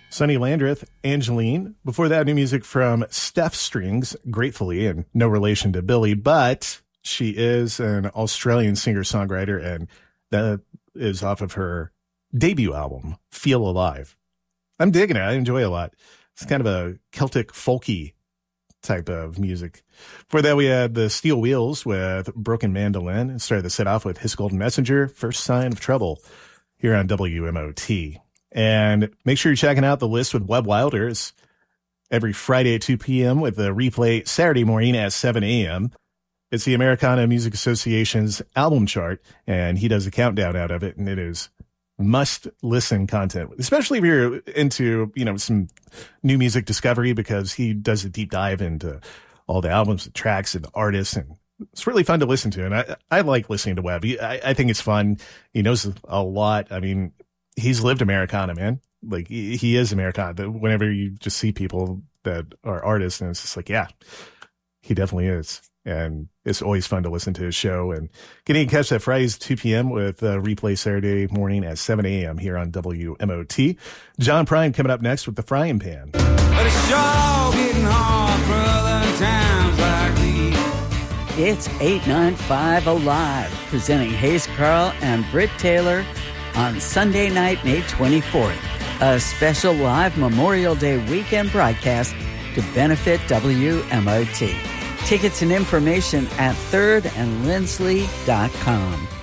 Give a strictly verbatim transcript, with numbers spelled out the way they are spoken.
Sonny Landreth, Angeline. Before that, new music from Steph Strings, gratefully, and no relation to Billy, but she is an Australian singer-songwriter, and that is off of her debut album, Feel Alive. I'm digging it. I enjoy it a lot. It's kind of a Celtic folky type of music. Before that, we had the Steel Wheels with Broken Mandolin, and started the set off with His Golden Messenger, First Sign of Trouble, here on W M O T. And make sure you're checking out the list with Webb Wilders every Friday at two p.m. with a replay Saturday morning at seven a.m. It's the Americana Music Association's album chart, and he does a countdown out of it, and it is must-listen content, especially if you're into, you know, some new music discovery, because he does a deep dive into all the albums, the tracks, and the artists, and it's really fun to listen to. And I, I like listening to Webb. He, I, I think it's fun. He knows a lot. I mean, he's lived Americana, man. Like, he, he is Americana. Whenever you just see people that are artists, and it's just like, yeah, he definitely is. And it's always fun to listen to his show. And getting to catch that Fridays two p.m. with a replay Saturday morning at seven a.m. here on W M O T. John Prine coming up next with The Frying Pan. But it's sure getting hard for other times like these. It's eight ninety-five Alive, presenting Hayes Carl and Britt Taylor on Sunday night, May twenty-fourth. A special live Memorial Day weekend broadcast to benefit W M O T. Tickets and information at third and lindsley dot com.